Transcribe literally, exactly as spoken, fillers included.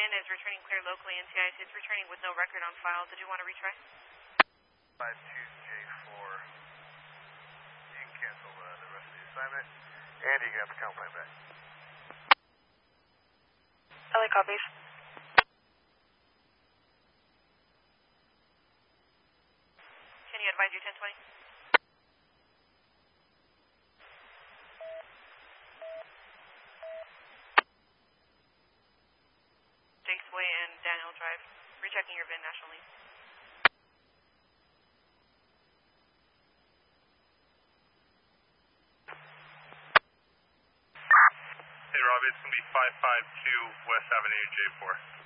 in is returning clear locally, N T I C. It's returning with no record on file. Did you want to retry? five two J four. You can cancel uh, the rest of the assignment, and you can have the count plan back. L A copies. Can you advise your ten twenty? Jakes Way and Daniel Drive. Rechecking your V I N nationally. Hey Robbie, it's going to be five five two West Avenue J four.